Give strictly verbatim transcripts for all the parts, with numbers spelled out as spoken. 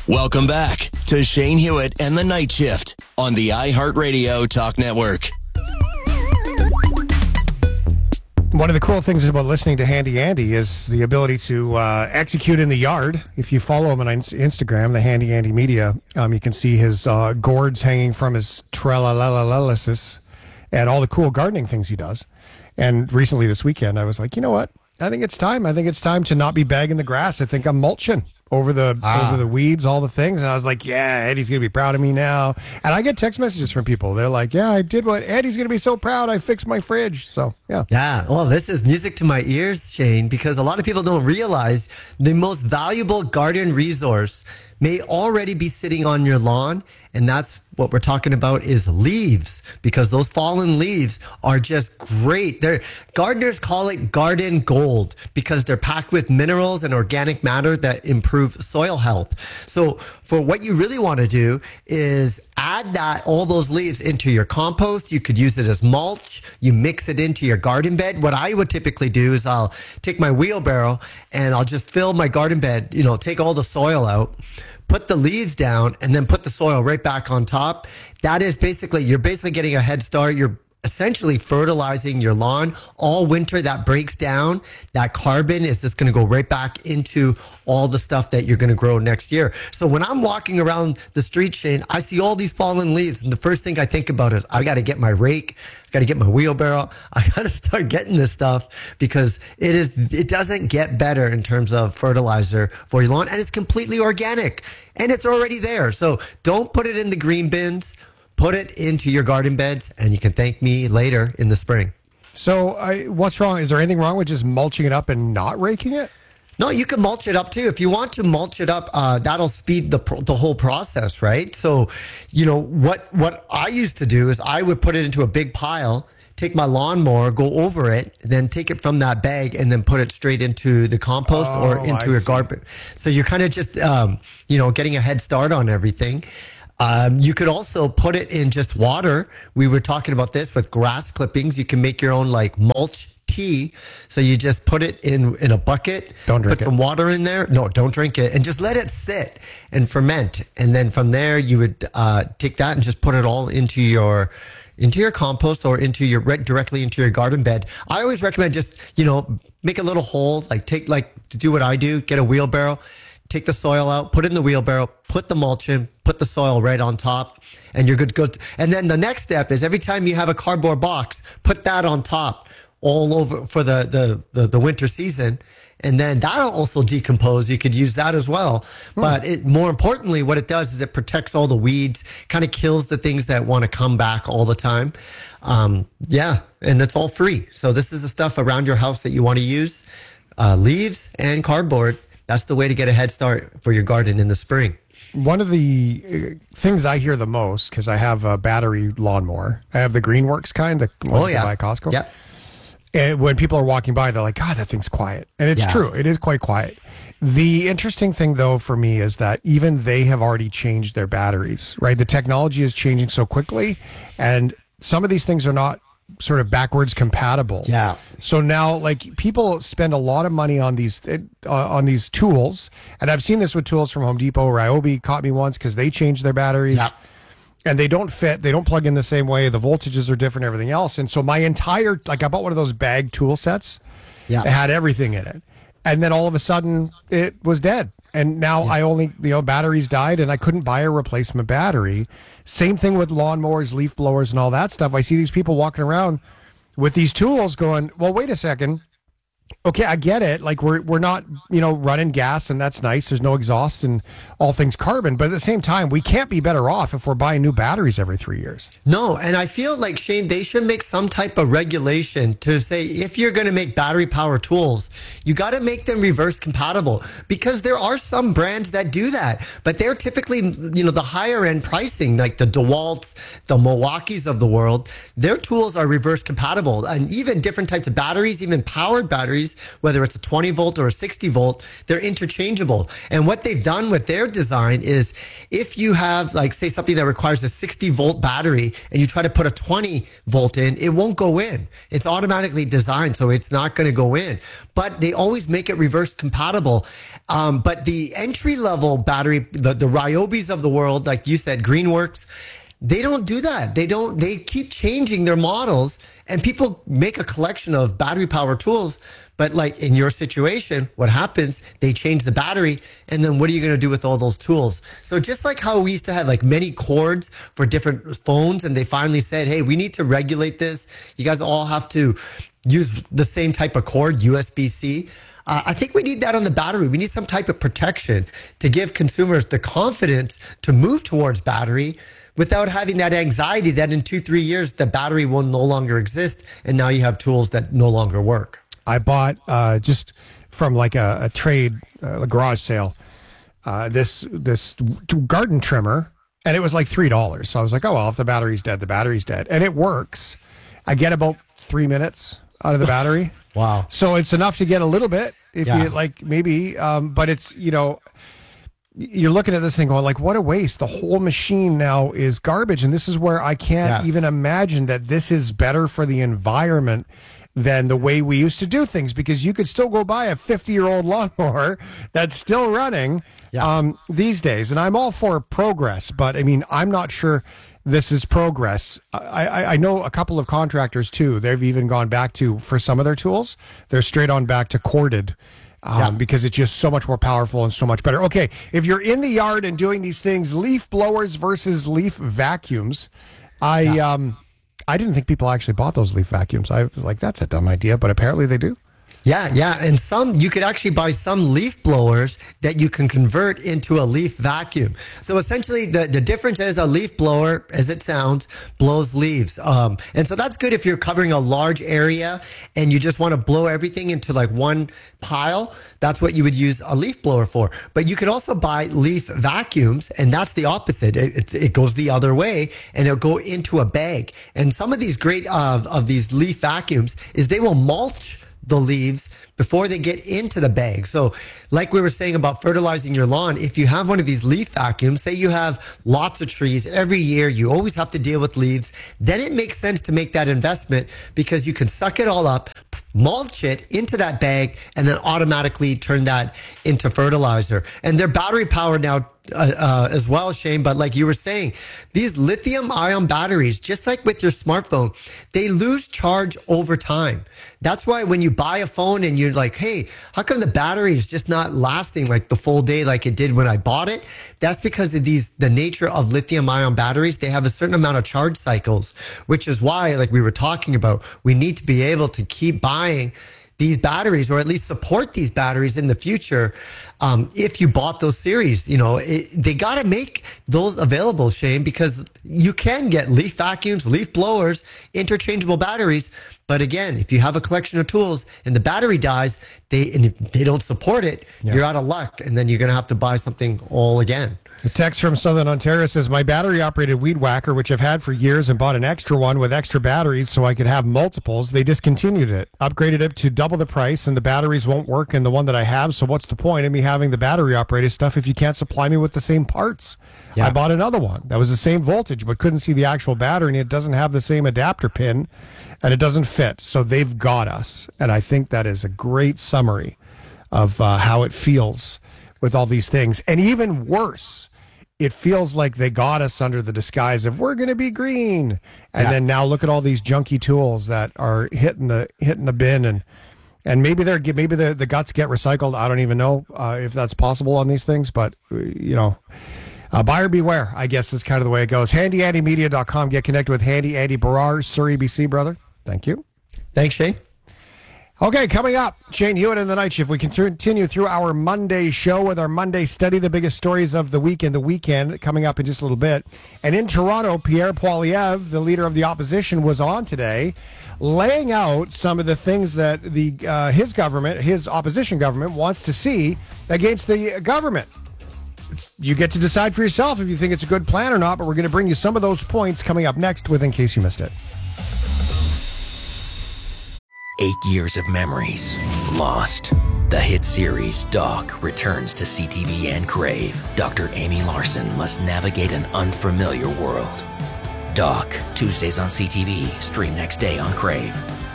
Welcome back to Shane Hewitt and the Night Shift on the iHeartRadio Talk Network. One of the cool things about listening to Handy Andy is the ability to uh, execute in the yard. If you follow him on Instagram, the Handy Andy Media, um, you can see his uh, gourds hanging from his trellalalalysis and all the cool gardening things he does. And recently this weekend, I was like, you know what? I think it's time. I think it's time to not be bagging the grass. I think I'm mulching over the ah. over the weeds, all the things. And I was like, yeah, Eddie's going to be proud of me now. And I get text messages from people. They're like, yeah, I did what Eddie's going to be so proud. I fixed my fridge. So, yeah. Yeah. Well, this is music to my ears, Shane, because a lot of people don't realize the most valuable garden resource may already be sitting on your lawn. And that's what we're talking about is leaves, because those fallen leaves are just great. They're, gardeners call it garden gold because they're packed with minerals and organic matter that improve soil health. So for what you really want to do is add that, all those leaves into your compost. You could use it as mulch. You mix it into your garden bed. What I would typically do is I'll take my wheelbarrow and I'll just fill my garden bed, you know, take all the soil out, put the leaves down, and then put the soil right back on top. That is basically, you're basically getting a head start. You're essentially fertilizing your lawn all winter. That breaks down. That carbon is just going to go right back into all the stuff that you're going to grow next year. So when I'm walking around the street, Shane, I see all these fallen leaves. And the first thing I think about is I got to get my rake. I got to get my wheelbarrow. I got to start getting this stuff because it is, it doesn't get better in terms of fertilizer for your lawn. And it's completely organic and it's already there. So don't put it in the green bins. Put it into your garden beds, and you can thank me later in the spring. So I, what's wrong? Is there anything wrong with just mulching it up and not raking it? No, you can mulch it up too. If you want to mulch it up, uh, that'll speed the the whole process, right? So, you know, what, what I used to do is I would put it into a big pile, take my lawnmower, go over it, then take it from that bag and then put it straight into the compost oh, or into I your see. garden. So you're kind of just, um, you know, getting a head start on everything. Um, you could also put it in just water. We were talking about this with grass clippings. You can make your own like mulch tea. So you just put it in, in a bucket, don't drink put some it. water in there. No, don't drink it, and just let it sit and ferment. And then from there, you would uh, take that and just put it all into your into your compost or into your directly into your garden bed. I always recommend just, you know, make a little hole, like take like to do what I do, get a wheelbarrow, take the soil out, put it in the wheelbarrow, put the mulch in, put the soil right on top, and you're good to go. And then the next step is every time you have a cardboard box, put that on top all over for the, the, the, the winter season. And then that'll also decompose. You could use that as well. Hmm. But it, more importantly, what it does is it protects all the weeds, kind of kills the things that want to come back all the time. Um, yeah, and it's all free. So this is the stuff around your house that you want to use, uh, leaves and cardboard. That's the way to get a head start for your garden in the spring. One of the uh, things I hear the most, because I have a battery lawnmower. I have the Greenworks kind, the one oh, you yeah. buy at Costco. Yep. And when people are walking by, they're like, God, that thing's quiet. And it's yeah. true. It is quite quiet. The interesting thing, though, for me is that even they have already changed their batteries, right? The technology is changing so quickly. And some of these things are not sort of backwards compatible. Yeah. So now, like, people spend a lot of money on these uh, on these tools, and I've seen this with tools from Home Depot. Ryobi caught me once because they changed their batteries, yeah. and they don't fit. They don't plug in the same way. The voltages are different, everything else. And so my entire, like, I bought one of those bag tool sets. Yeah. It had everything in it, and then all of a sudden it was dead. And now yeah. I only, you know, batteries died, and I couldn't buy a replacement battery. Same thing with lawnmowers, leaf blowers, and all that stuff. I see these people walking around with these tools going, well, wait a second. Okay, I get it. Like, we're we're not, you know, running gas, and that's nice. There's no exhaust and all things carbon. But at the same time, we can't be better off if we're buying new batteries every three years. No, and I feel like, Shane, they should make some type of regulation to say if you're going to make battery power tools, you got to make them reverse compatible, because there are some brands that do that. But they're typically, you know, the higher end pricing, like the DeWalt's, the Milwaukee's of the world, their tools are reverse compatible. And even different types of batteries, even powered batteries, batteries, whether it's a twenty volt or a sixty volt, they're interchangeable. And what they've done with their design is if you have, like, say something that requires a sixty volt battery and you try to put a twenty volt in, it won't go in. It's automatically designed, so it's not going to go in. But they always make it reverse compatible. Um, but the entry level battery, the, the Ryobis of the world, like you said, Greenworks, they don't do that. They don't, they keep changing their models, and people make a collection of battery power tools. But like in your situation, what happens, they change the battery, and then what are you going to do with all those tools? So just like how we used to have like many cords for different phones, and they finally said, hey, we need to regulate this. You guys all have to use the same type of cord, U S B C. Uh, I think we need that on the battery. We need some type of protection to give consumers the confidence to move towards battery without having that anxiety that in two, three years, the battery will no longer exist, and now you have tools that no longer work. I bought uh, just from like a, a trade, uh, a garage sale, uh, this this garden trimmer, and it was like three dollars. So I was like, oh, well, if the battery's dead, the battery's dead. And it works. I get about three minutes out of the battery. Wow. So it's enough to get a little bit if Yeah. you like, maybe, um, but it's, you know, you're looking at this thing going like, what a waste. The whole machine now is garbage. And this is where I can't Yes. even imagine that this is better for the environment than the way we used to do things, because you could still go buy a fifty year old lawnmower that's still running Yeah. um, these days. And I'm all for progress, but I mean, I'm not sure this is progress. I, I, I know a couple of contractors too. They've even gone back to, for some of their tools, they're straight on back to corded. Um, Yeah. because it's just so much more powerful and so much better. Okay, if you're in the yard and doing these things, leaf blowers versus leaf vacuums. I Yeah. um, I didn't think people actually bought those leaf vacuums. I was like, that's a dumb idea, but apparently they do. Yeah, yeah. And some, you could actually buy some leaf blowers that you can convert into a leaf vacuum. So essentially the, the difference is a leaf blower, as it sounds, blows leaves. Um, and so that's good if you're covering a large area and you just want to blow everything into like one pile. That's what you would use a leaf blower for. But you could also buy leaf vacuums, and that's the opposite. It, it, it goes the other way, and it'll go into a bag. And some of these great uh, of these leaf vacuums is they will mulch the leaves before they get into the bag. So like we were saying about fertilizing your lawn, if you have one of these leaf vacuums, say you have lots of trees every year, you always have to deal with leaves, then it makes sense to make that investment, because you can suck it all up, mulch it into that bag, and then automatically turn that into fertilizer. And they're battery powered now Uh, uh, as well, Shane. But like you were saying, these lithium ion batteries, just like with your smartphone, they lose charge over time. That's why when you buy a phone and you're like, hey, how come the battery is just not lasting like the full day like it did when I bought it? That's because of these, the nature of lithium ion batteries. They have a certain amount of charge cycles, which is why, like we were talking about, we need to be able to keep buying these batteries, or at least support these batteries in the future. Um, if you bought those series, you know, it, they got to make those available, Shane, because you can get leaf vacuums, leaf blowers, interchangeable batteries. But again, if you have a collection of tools and the battery dies, they and if they don't support it, Yeah. you're out of luck, and then you're going to have to buy something all again. A text from Southern Ontario says, my battery-operated weed whacker, which I've had for years, and bought an extra one with extra batteries so I could have multiples. They discontinued it, upgraded it to double the price, and the batteries won't work in the one that I have. So what's the point of me having the battery-operated stuff if you can't supply me with the same parts? Yeah. I bought another one that was the same voltage, but couldn't see the actual battery, and it doesn't have the same adapter pin, and it doesn't fit. So they've got us, and I think that is a great summary of uh, how it feels with all these things. And even worse, it feels like they got us under the disguise of we're going to be green. And Yeah. then now look at all these junky tools that are hitting the hitting the bin, and and maybe they're maybe the, the guts get recycled. I don't even know uh, if that's possible on these things, but uh, you know, uh, buyer beware, I guess is kind of the way it goes. handy andy media dot com. Get connected with Handy Andy Barrar, Surrey, B C, brother. Thank you. Thanks, Shane. Okay, coming up, Shane Hewitt in the Night Shift. We can continue through our Monday show with our Monday study, the biggest stories of the week and the weekend, coming up in just a little bit. And in Toronto, Pierre Poilievre, the leader of the opposition, was on today, laying out some of the things that the uh, his government, his opposition government, wants to see against the government. It's, you get to decide for yourself if you think it's a good plan or not, but we're going to bring you some of those points coming up next with In Case You Missed It. Eight years of memories. Lost. The hit series Doc returns to C T V and Crave. Doctor Amy Larson must navigate an unfamiliar world. Doc, Tuesdays on C T V, stream next day on Crave.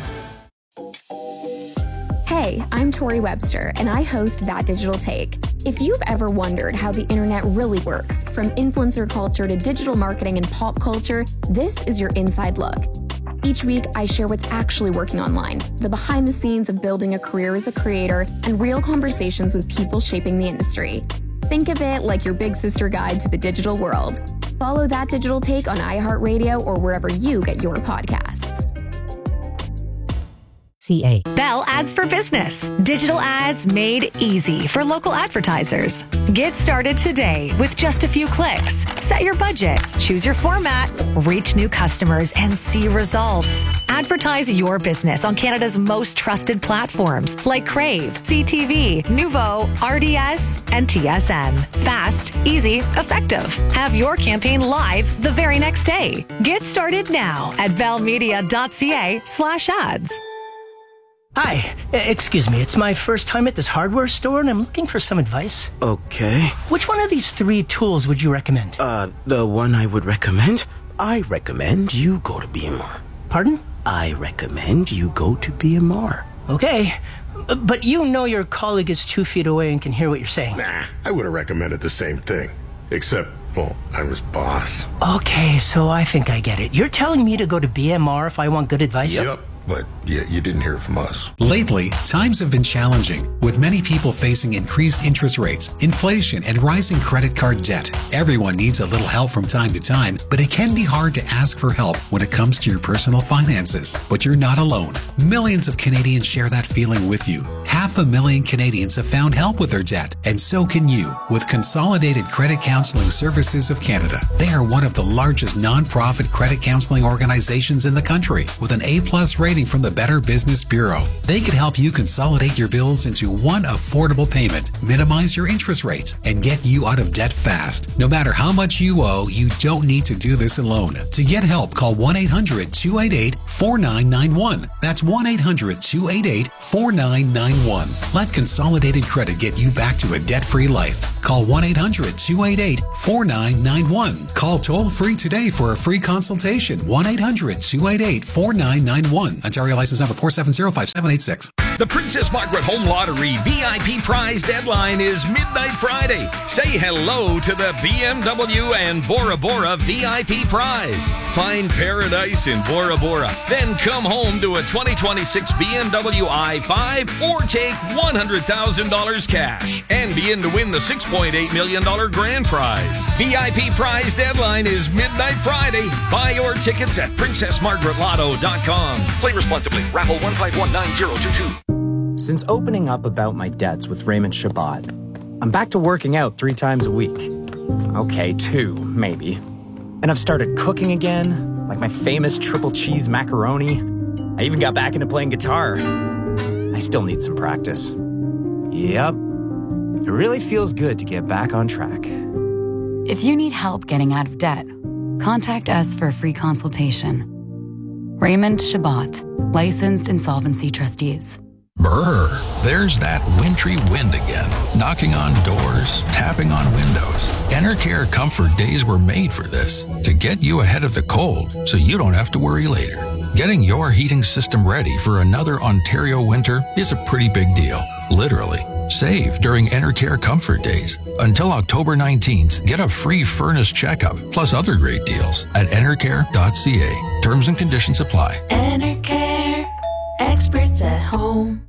Hey, I'm Tori Webster, and I host That Digital Take. If you've ever wondered how the internet really works, from influencer culture to digital marketing and pop culture, this is your inside look. Each week, I share what's actually working online, the behind the scenes of building a career as a creator, and real conversations with people shaping the industry. Think of it like your big sister guide to the digital world. Follow That Digital Take on iHeartRadio or wherever you get your podcasts. C A. Bell Ads for Business. Digital ads made easy for local advertisers. Get started today with just a few clicks. Set your budget, choose your format, reach new customers, and see results. Advertise your business on Canada's most trusted platforms like Crave, C T V, Nuvo, R D S, and T S N. Fast, easy, effective. Have your campaign live the very next day. Get started now at bellmedia.ca slash ads. Hi, excuse me, it's my first time at this hardware store and I'm looking for some advice. Okay. Which one of these three tools would you recommend? Uh, the one I would recommend? I recommend you go to B M R. Pardon? I recommend you go to B M R. Okay, but you know your colleague is two feet away and can hear what you're saying. Nah, I would have recommended the same thing. Except, well, I'm his boss. Okay, so I think I get it. You're telling me to go to B M R if I want good advice? Yep. But yeah, you didn't hear from us. Lately, times have been challenging, with many people facing increased interest rates, inflation, and rising credit card debt. Everyone needs a little help from time to time, but it can be hard to ask for help when it comes to your personal finances. But you're not alone. Millions of Canadians share that feeling with you. Half a million Canadians have found help with their debt, and so can you with Consolidated Credit Counseling Services of Canada. They are one of the largest nonprofit credit counseling organizations in the country, with an A-plus rating from the Better Business Bureau. They could help you consolidate your bills into one affordable payment, minimize your interest rates, and get you out of debt fast. No matter how much you owe, you don't need to do this alone. To get help, call one eight hundred two eight eight four nine nine one. That's one eight hundred two eight eight four nine nine one. Let Consolidated Credit get you back to a debt-free life. Call one eight hundred two eight eight four nine nine one. Call toll-free today for a free consultation. one eight hundred two eight eight four nine nine one. Ontario license number four seven zero five seven eight six. The Princess Margaret Home Lottery V I P prize deadline is midnight Friday. Say hello to the B M W and Bora Bora V I P prize. Find paradise in Bora Bora. Then come home to a twenty twenty-six B M W i five or take one hundred thousand dollars cash and be in to win the six point eight million dollars grand prize. V I P prize deadline is midnight Friday. Buy your tickets at princess margaret lotto dot com. Play responsibly. Raffle one five one nine zero two two. Since opening up about my debts with Raymond Shabbat, I'm back to working out three times a week. Okay, two, maybe. And I've started cooking again, like my famous triple cheese macaroni. I even got back into playing guitar. I still need some practice. Yep. It really feels good to get back on track. If you need help getting out of debt, contact us for a free consultation. Raymond Shabbat, licensed insolvency trustees. Brr, there's that wintry wind again, knocking on doors, tapping on windows. Enercare Comfort Days were made for this, to get you ahead of the cold so you don't have to worry later. Getting your heating system ready for another Ontario winter is a pretty big deal, literally. Save during Enercare Comfort Days. Until October nineteenth, get a free furnace checkup, plus other great deals at enercare dot c a. Terms and conditions apply. Enercare, experts at home.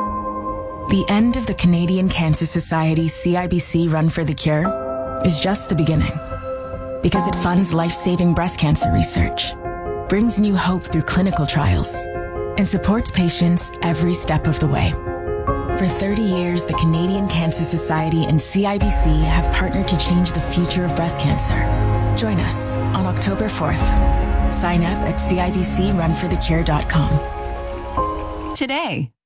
The end of the Canadian Cancer Society C I B C Run for the Cure is just the beginning. Because it funds life-saving breast cancer research, brings new hope through clinical trials, and supports patients every step of the way. For thirty years, the Canadian Cancer Society and C I B C have partnered to change the future of breast cancer. Join us on October fourth. Sign up at c i b c run for the cure dot com. Today,